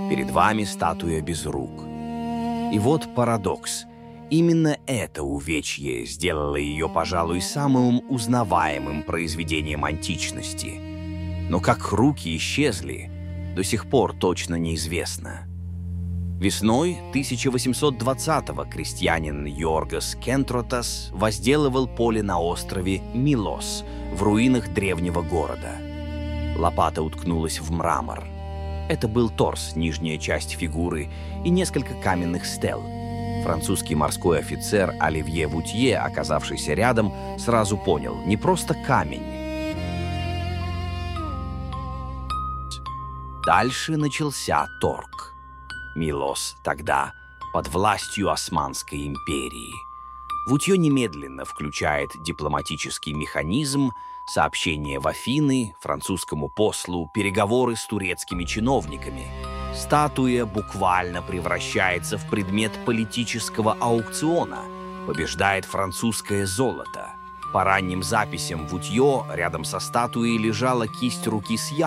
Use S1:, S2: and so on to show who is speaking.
S1: Перед вами статуя без рук. И вот парадокс. Именно это увечье сделало ее, пожалуй, самым узнаваемым произведением античности. Но как руки исчезли, до сих пор точно неизвестно. Весной 1820-го крестьянин Йоргос Кентротас возделывал поле на острове Милос в руинах древнего города. Лопата уткнулась в мрамор. Это был торс, нижняя часть фигуры и несколько каменных стел. Французский морской офицер Оливье Вутье, оказавшийся рядом, сразу понял – не просто камень. Дальше начался торг. Милос тогда под властью Османской империи. Вутье немедленно включает дипломатический механизм, сообщения в Афины, французскому послу, переговоры с турецкими чиновниками. Статуя буквально превращается в предмет политического аукциона, побеждает французское золото. По ранним записям Вутье рядом со статуей лежала кисть руки с